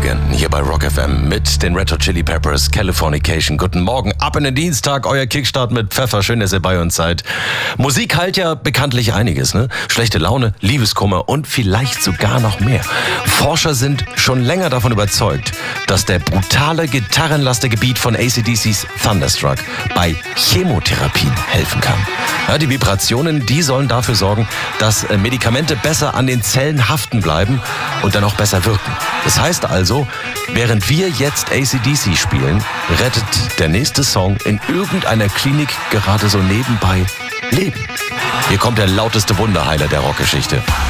Again, hier bei Rock FM mit den Red Hot Chili Peppers, Californication. Guten Morgen, ab in den Dienstag, euer Kickstart mit Pfeffer. Schön, dass ihr bei uns seid. Musik heilt ja bekanntlich einiges, ne? Schlechte Laune, Liebeskummer und vielleicht sogar noch mehr. Forscher sind schon länger davon überzeugt, dass der brutale, gitarrenlastige Beat von AC/DC's Thunderstruck bei Chemotherapien helfen kann. Ja, die Vibrationen, die sollen dafür sorgen, dass Medikamente besser an den Zellen haften bleiben und dann auch besser wirken. Das heißt also, während wir jetzt AC/DC spielen, rettet der nächste Song in irgendeiner Klinik gerade so nebenbei Leben. Hier kommt der lauteste Wunderheiler der Rockgeschichte.